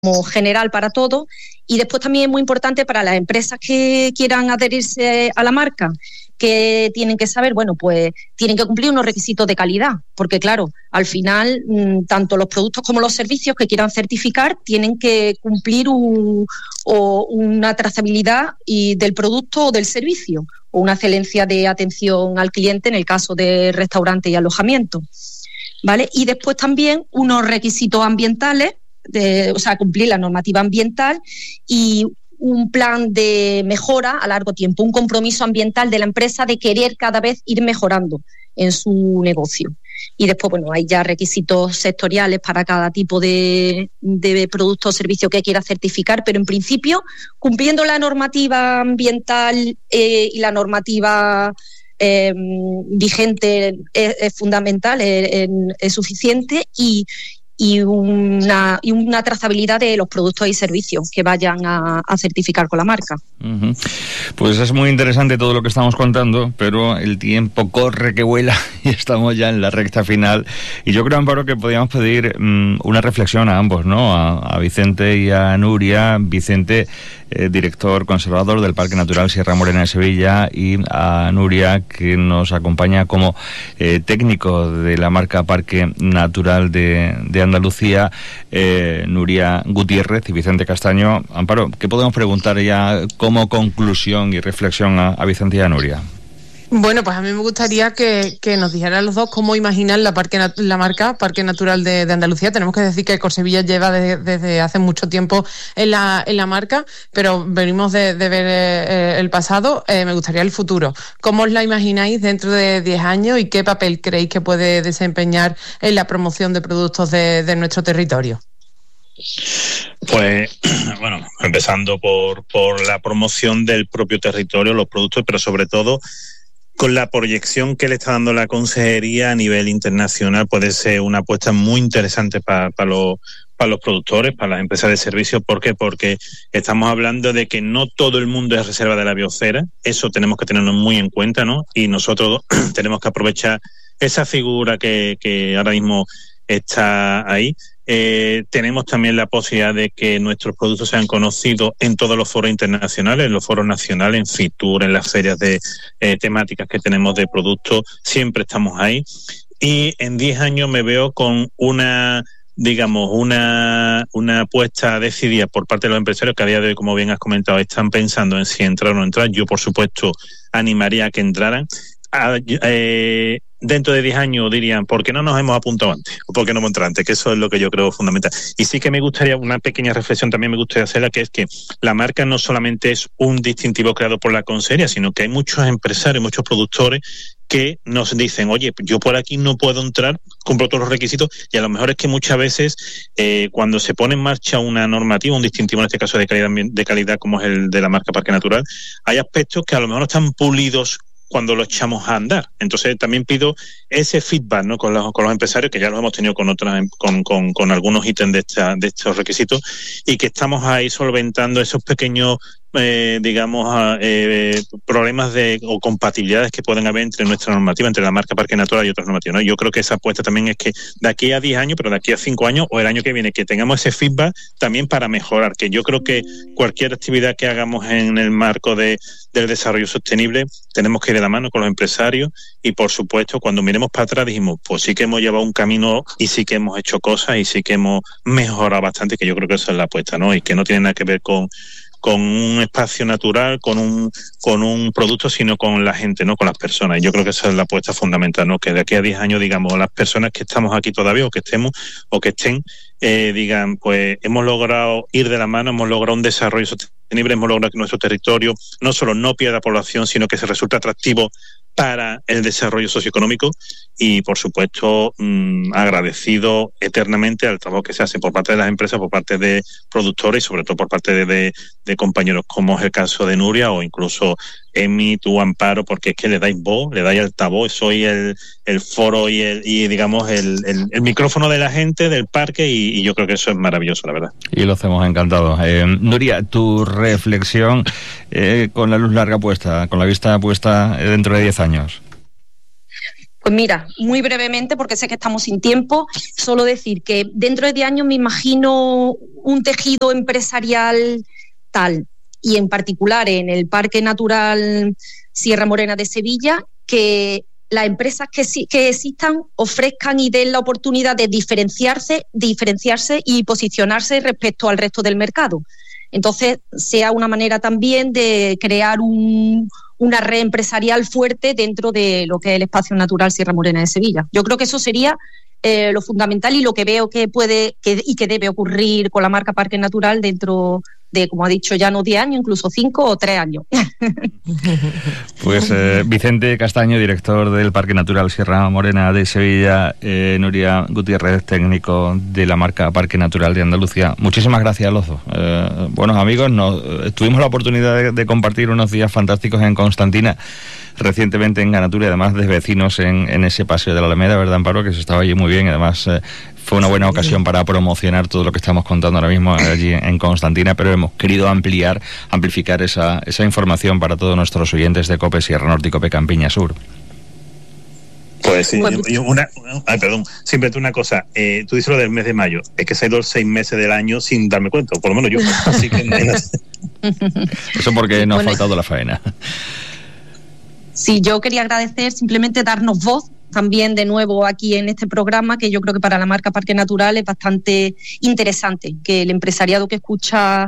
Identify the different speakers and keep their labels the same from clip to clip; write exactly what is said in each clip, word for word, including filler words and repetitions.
Speaker 1: como general para todo. Y después también es muy importante para las empresas que quieran adherirse a la marca, que tienen que saber, bueno, pues tienen que cumplir unos requisitos de calidad, porque claro, al final, tanto los productos como los servicios que quieran certificar tienen que cumplir un, o una trazabilidad y del producto o del servicio, o una excelencia de atención al cliente en el caso de restaurantes y alojamiento, ¿vale? Y después también unos requisitos ambientales, de, o sea, cumplir la normativa ambiental y un plan de mejora a largo tiempo, un compromiso ambiental de la empresa de querer cada vez ir mejorando en su negocio. Y después, bueno, hay ya requisitos sectoriales para cada tipo de, de producto o servicio que quiera certificar, pero en principio, cumpliendo la normativa ambiental eh, y la normativa eh, vigente es, es fundamental, es, es suficiente y Y una, y una trazabilidad de los productos y servicios que vayan a, a certificar con la marca.
Speaker 2: Uh-huh. Pues es muy interesante todo lo que estamos contando, pero el tiempo corre que vuela y estamos ya en la recta final. Y yo creo, Amparo, que podríamos pedir um, una reflexión a ambos, ¿no? A, a Vicente y a Nuria. Vicente, eh, director conservador del Parque Natural Sierra Morena de Sevilla, y a Nuria, que nos acompaña como eh, técnico de la marca Parque Natural de, de Andalucía, eh, Nuria Gutiérrez y Vicente Castaño. Amparo, ¿qué podemos preguntar ya como conclusión y reflexión a, a Vicente y a Nuria?
Speaker 3: Bueno, pues a mí me gustaría que, que nos dijeran los dos cómo imaginan la, parque, la marca Parque Natural de, de Andalucía. Tenemos que decir que Ecosevilla lleva desde, desde hace mucho tiempo en la, en la marca, pero venimos de, de ver eh, el pasado. Eh, me gustaría el futuro. ¿Cómo os la imagináis dentro de diez años y qué papel creéis que puede desempeñar en la promoción de productos de, de nuestro territorio?
Speaker 4: Pues, bueno, empezando por, por la promoción del propio territorio, los productos, pero sobre todo con la proyección que le está dando la consejería a nivel internacional, puede ser una apuesta muy interesante para, para los para los productores, para las empresas de servicios. ¿Por qué? Porque estamos hablando de que no todo el mundo es reserva de la biosfera. Eso tenemos que tenerlo muy en cuenta, ¿no? Y nosotros tenemos que aprovechar esa figura que, que ahora mismo está ahí. Eh, tenemos también la posibilidad de que nuestros productos sean conocidos en todos los foros internacionales, en los foros nacionales, en Fitur, en las ferias de eh, temáticas que tenemos de productos. Siempre estamos ahí. Y en diez años me veo con una, digamos, una, una apuesta decidida por parte de los empresarios que a día de hoy, como bien has comentado, están pensando en si entrar o no entrar. Yo, por supuesto, animaría a que entraran. A, eh, dentro de diez años dirían, ¿por qué no nos hemos apuntado antes? ¿O por qué no hemos entrado antes? Que eso es lo que yo creo fundamental. Y sí que me gustaría, una pequeña reflexión también me gustaría hacerla, que es que la marca no solamente es un distintivo creado por la consejería, sino que hay muchos empresarios, muchos productores que nos dicen, oye, yo por aquí no puedo entrar, cumplo todos los requisitos, y a lo mejor es que muchas veces eh, cuando se pone en marcha una normativa, un distintivo en este caso de calidad, de calidad como es el de la marca Parque Natural, hay aspectos que a lo mejor no están pulidos cuando lo echamos a andar. Entonces también pido ese feedback, ¿no?, con los, con los empresarios, que ya los hemos tenido con otras, con, con, con algunos ítems de, esta, de estos requisitos, y que estamos ahí solventando esos pequeños Eh, digamos, eh, problemas de o compatibilidades que pueden haber entre nuestra normativa, entre la marca Parque Natural y otras normativas, ¿no? Yo creo que esa apuesta también es que de aquí a diez años, pero de aquí a cinco años o el año que viene, que tengamos ese feedback también para mejorar, que yo creo que cualquier actividad que hagamos en el marco de, del desarrollo sostenible, tenemos que ir de la mano con los empresarios y, por supuesto, cuando miremos para atrás dijimos, pues sí que hemos llevado un camino y sí que hemos hecho cosas y sí que hemos mejorado bastante, que yo creo que esa es la apuesta, ¿no? Y que no tiene nada que ver con con un espacio natural, con un con un producto, sino con la gente, ¿no?, con las personas. Y yo creo que esa es la apuesta fundamental, ¿no?, que de aquí a diez años, digamos, las personas que estamos aquí todavía o que estemos o que estén, eh, digan, pues hemos logrado ir de la mano, hemos logrado un desarrollo sostenible, hemos logrado que nuestro territorio no solo no pierda población, sino que se resulte atractivo para el desarrollo socioeconómico y, por supuesto, mmm, agradecido eternamente al trabajo que se hace por parte de las empresas, por parte de productores y, sobre todo, por parte de, de, de compañeros como es el caso de Nuria o incluso Emi, tú, Amparo, porque es que le dais voz, le dais altavoz, soy el, el foro y, el, y digamos, el, el, el micrófono de la gente, del parque, y, y yo creo que eso es maravilloso, la verdad.
Speaker 2: Y lo hacemos encantado. Eh, Nuria, tu reflexión eh, con la luz larga puesta, con la vista puesta dentro de diez años.
Speaker 1: Pues mira, muy brevemente, porque sé que estamos sin tiempo, solo decir que dentro de diez años me imagino un tejido empresarial tal, y en particular en el Parque Natural Sierra Morena de Sevilla, que las empresas que, que existan ofrezcan y den la oportunidad de diferenciarse, diferenciarse y posicionarse respecto al resto del mercado. Entonces, sea una manera también de crear un, una red empresarial fuerte dentro de lo que es el Espacio Natural Sierra Morena de Sevilla. Yo creo que eso sería eh, lo fundamental y lo que veo que puede que, y que debe ocurrir con la marca Parque Natural dentro de, como ha dicho, ya no diez años, incluso cinco o tres años.
Speaker 2: Pues eh, Vicente Castaño, director del Parque Natural Sierra Morena de Sevilla, eh, Nuria Gutiérrez, técnico de la marca Parque Natural de Andalucía. Muchísimas gracias a los dos. Eh, buenos amigos, nos, eh, tuvimos la oportunidad de, de compartir unos días fantásticos en Constantina, recientemente en Ganatura, y además de vecinos en, en ese paseo de la Alameda, ¿verdad, Amparo? Que se estaba allí muy bien, y además eh, fue una buena ocasión para promocionar todo lo que estamos contando ahora mismo allí en Constantina, pero hemos querido ampliar, amplificar esa, esa información para todos nuestros oyentes de COPE Sierra Norte y COPE Campiña Sur.
Speaker 4: Pues sí, y una, ay, perdón, simplemente una cosa, eh, tú dices lo del mes de mayo, es que se ha ido seis meses del año sin darme cuenta, por lo menos yo, así que...
Speaker 2: Eso porque nos ha faltado la faena.
Speaker 1: Sí, yo quería agradecer, simplemente darnos voz también de nuevo aquí en este programa, que yo creo que para la marca Parque Natural es bastante interesante, que el empresariado que escucha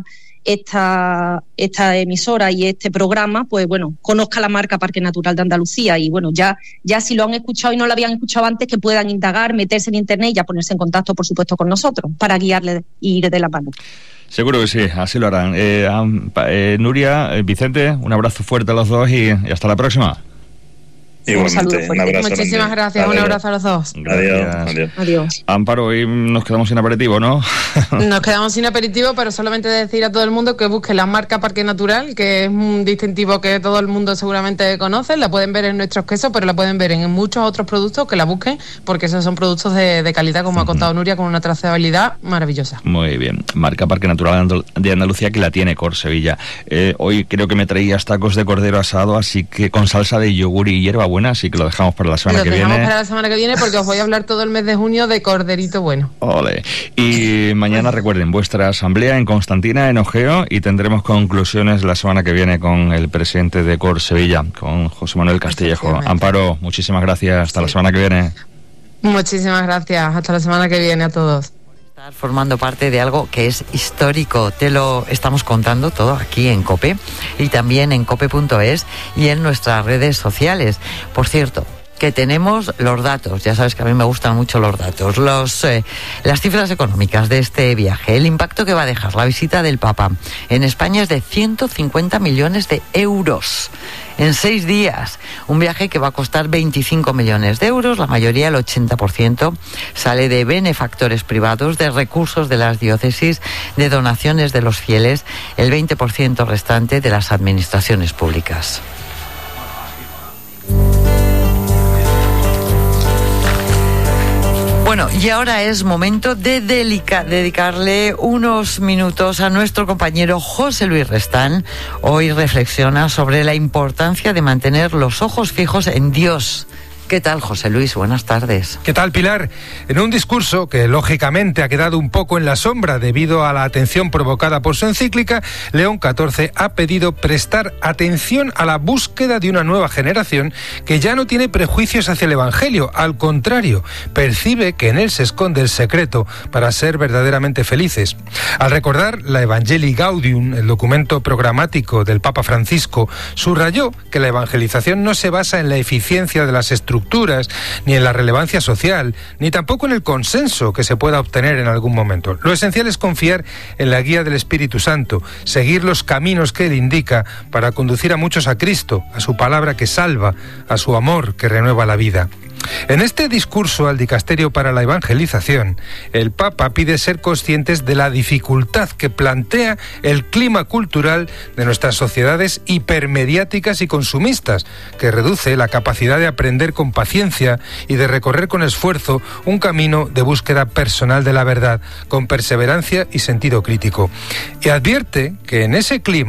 Speaker 1: esta, esta emisora y este programa, pues bueno, conozca la marca Parque Natural de Andalucía, y bueno, ya, ya si lo han escuchado y no lo habían escuchado antes, que puedan indagar, meterse en internet y ya ponerse en contacto, por supuesto, con nosotros, para guiarles y ir de la mano.
Speaker 2: Seguro que sí, así lo harán. Eh, eh, Nuria, eh, Vicente, un abrazo fuerte a los dos y, y hasta la próxima.
Speaker 4: Igualmente, un, un abrazo.
Speaker 3: Muchísimas grande. gracias, adiós. Un abrazo a los dos.
Speaker 2: Adiós.
Speaker 4: Adiós.
Speaker 1: Adiós.
Speaker 2: Amparo, hoy nos quedamos sin aperitivo, ¿no?
Speaker 3: Nos quedamos sin aperitivo, pero solamente decir a todo el mundo que busque la marca Parque Natural, que es un distintivo que todo el mundo seguramente conoce. La pueden ver en nuestros quesos, pero la pueden ver en muchos otros productos, que la busquen, porque esos son productos de, de calidad, como uh-huh. ha contado Nuria, con una trazabilidad maravillosa.
Speaker 2: Muy bien. Marca Parque Natural de Andalucía, que la tiene Cor Sevilla. Eh, hoy creo que me traías tacos de cordero asado, así que con salsa de yogur y hierbabuena, así que lo dejamos para la semana
Speaker 3: lo
Speaker 2: que viene.
Speaker 3: Lo dejamos para la semana que viene, porque os voy a hablar todo el mes de junio de corderito bueno.
Speaker 2: Ole. Y mañana recuerden vuestra asamblea en Constantina, en Ojeo, y tendremos conclusiones la semana que viene con el presidente de Cor Sevilla, con José Manuel Castillejo. Amparo, muchísimas gracias. Hasta sí. la semana que viene.
Speaker 3: Muchísimas gracias. Hasta la semana que viene a todos.
Speaker 5: Formando parte de algo que es histórico, te lo estamos contando todo aquí en COPE y también en cope punto es y en nuestras redes sociales. Por cierto, que tenemos los datos, ya sabes que a mí me gustan mucho los datos, los, eh, las cifras económicas de este viaje, el impacto que va a dejar la visita del Papa en España es de ciento cincuenta millones de euros. En seis días, un viaje que va a costar veinticinco millones de euros, la mayoría, el ochenta por ciento, sale de benefactores privados, de recursos de las diócesis, de donaciones de los fieles, el veinte por ciento restante de las administraciones públicas. Bueno, y ahora es momento de dedica, dedicarle unos minutos a nuestro compañero José Luis Restán. Hoy reflexiona sobre la importancia de mantener los ojos fijos en Dios. ¿Qué tal, José Luis? Buenas tardes.
Speaker 6: ¿Qué tal, Pilar? En un discurso que lógicamente ha quedado un poco en la sombra debido a la atención provocada por su encíclica, León catorce ha pedido prestar atención a la búsqueda de una nueva generación que ya no tiene prejuicios hacia el Evangelio. Al contrario, percibe que en él se esconde el secreto para ser verdaderamente felices. Al recordar la Evangelii Gaudium, el documento programático del Papa Francisco, subrayó que la evangelización no se basa en la eficiencia de las estructuras estructuras, ni en la relevancia social, ni tampoco en el consenso que se pueda obtener en algún momento. Lo esencial es confiar en la guía del Espíritu Santo, seguir los caminos que Él indica para conducir a muchos a Cristo, a su palabra que salva, a su amor que renueva la vida. En este discurso al Dicasterio para la Evangelización, el Papa pide ser conscientes de la dificultad que plantea el clima cultural de nuestras sociedades hipermediáticas y consumistas, que reduce la capacidad de aprender con paciencia y de recorrer con esfuerzo un camino de búsqueda personal de la verdad, con perseverancia y sentido crítico. Y advierte que en ese clima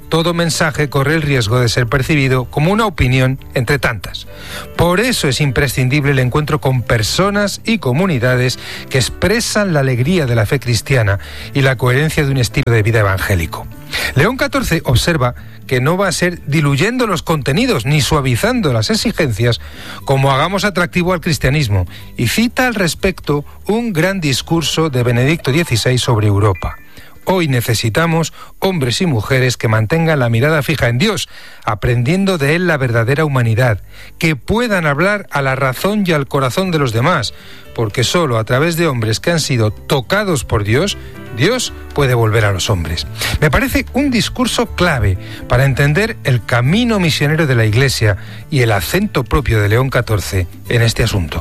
Speaker 6: todo mensaje corre el riesgo de ser percibido como una opinión entre tantas. Por eso es imprescindible el encuentro con personas y comunidades que expresan la alegría de la fe cristiana y la coherencia de un estilo de vida evangélico. León catorce observa que no va a ser diluyendo los contenidos ni suavizando las exigencias como hagamos atractivo al cristianismo, y cita al respecto un gran discurso de Benedicto dieciséis sobre Europa. Hoy necesitamos hombres y mujeres que mantengan la mirada fija en Dios, aprendiendo de Él la verdadera humanidad, que puedan hablar a la razón y al corazón de los demás, porque solo a través de hombres que han sido tocados por Dios, Dios puede volver a los hombres. Me parece un discurso clave para entender el camino misionero de la Iglesia y el acento propio de León catorce en este asunto.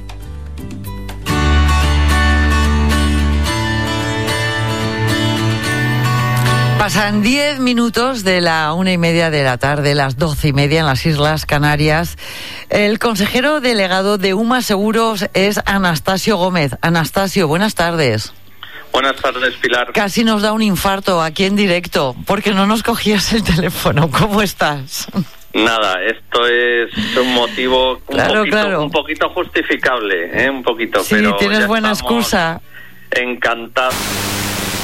Speaker 5: Pasan diez minutos de la una y media de la tarde, las doce y media en las Islas Canarias. El consejero delegado de UMA Seguros es Anastasio Gómez. Anastasio, buenas tardes.
Speaker 7: Buenas tardes, Pilar.
Speaker 5: Casi nos da un infarto aquí en directo, porque no nos cogías el teléfono. ¿Cómo estás?
Speaker 7: Nada, esto es un motivo un,
Speaker 5: claro,
Speaker 7: poquito,
Speaker 5: claro.
Speaker 7: un poquito justificable, ¿eh? Un poquito,
Speaker 5: sí,
Speaker 7: pero
Speaker 5: tienes
Speaker 7: ya
Speaker 5: buena
Speaker 7: estamos
Speaker 5: excusa.
Speaker 7: Encantados.